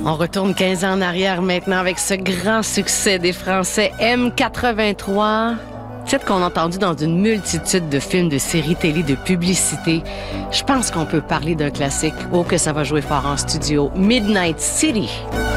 On retourne 15 ans en arrière maintenant avec ce grand succès des Français M83. Titre qu'on a entendu dans une multitude de films, de séries télé, de publicités. Je pense qu'on peut parler d'un classique. Oh, que ça va jouer fort en studio. Midnight City.